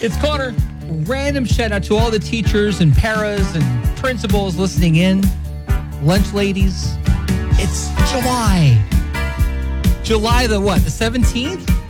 It's Connor. Random shout out to all the teachers and paras and principals listening in. Lunch ladies. It's July. July the what? The 17th?